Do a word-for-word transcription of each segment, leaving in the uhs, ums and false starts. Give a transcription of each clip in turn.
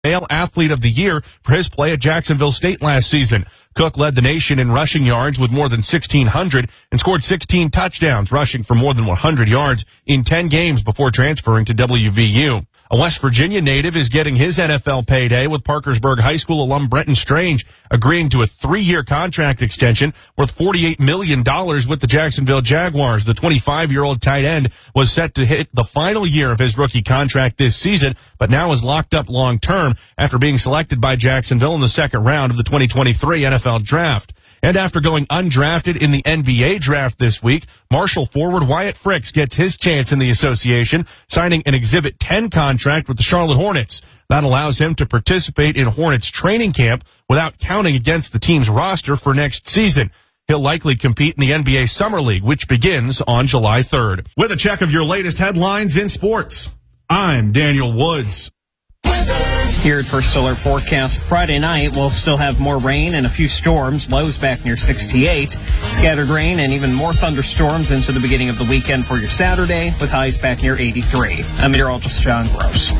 Male Athlete of the Year for his play at Jacksonville State last season. Cook led the nation in rushing yards with more than sixteen hundred and scored sixteen touchdowns, rushing for more than one hundred yards in ten games before transferring to W V U. A West Virginia native is getting his N F L payday with Parkersburg High School alum Brenton Strange agreeing to a three-year contract extension worth forty-eight million dollars with the Jacksonville Jaguars. The twenty-five-year-old tight end was set to hit the final year of his rookie contract this season, but now is locked up long-term after being selected by Jacksonville in the second round of the twenty twenty-three N F L Draft. And after going undrafted in the N B A draft this week, Marshall forward Wyatt Fricks gets his chance in the association, signing an Exhibit ten contract with the Charlotte Hornets. That allows him to participate in Hornets training camp without counting against the team's roster for next season. He'll likely compete in the N B A Summer League, which begins on July third. With a check of your latest headlines in sports, I'm Daniel Woods. Here at First Alert Forecast, Friday night we'll still have more rain and a few storms, lows back near sixty-eight. Scattered rain and even more thunderstorms into the beginning of the weekend for your Saturday, with highs back near eighty-three. I'm meteorologist John Gross.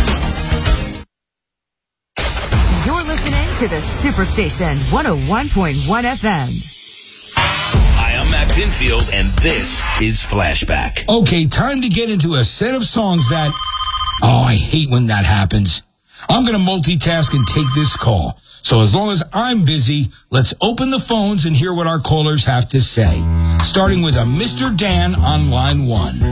You're listening to the Superstation one oh one point one F M. Hi, I'm Matt Pinfield, and this is Flashback. Okay, time to get into a set of songs that... Oh, I hate when that happens. I'm going to multitask and take this call. So as long as I'm busy, let's open the phones and hear what our callers have to say. Starting with a Mister Dan on line one.